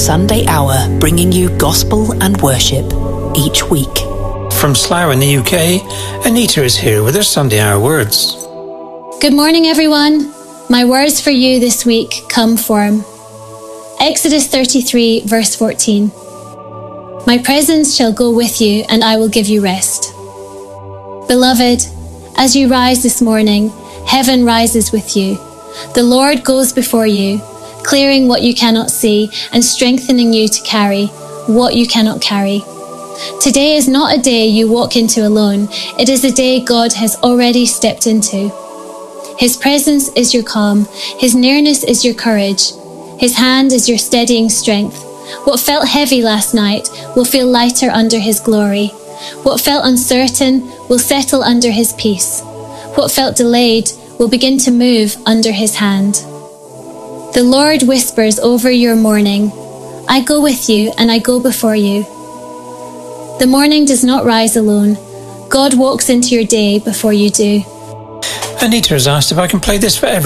Sunday Hour, bringing you gospel and worship each week. From Slough in the UK, Anita is here with her Sunday Hour words. Good morning, everyone. My words for you this week come from Exodus 33, verse 14. My presence shall go with you, and I will give you rest. Beloved, as you rise this morning, heaven rises with you. The Lord goes before you, clearing what you cannot see and strengthening you to carry what you cannot carry. Today is not a day you walk into alone. It is a day God has already stepped into. His presence is your calm. His nearness is your courage. His hand is your steadying strength. What felt heavy last night will feel lighter under His glory. What felt uncertain will settle under His peace. What felt delayed will begin to move under His hand. The Lord whispers over your morning, I go with you and I go before you. The morning does not rise alone. God walks into your day before you do. Anita has asked if I can play this for everyone.